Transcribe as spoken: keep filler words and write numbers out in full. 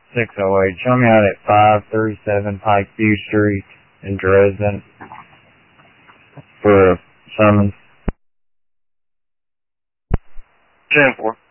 six oh eight. Show me out at five thirty-seven Pikeview Street in Dresden for a summons. ten four.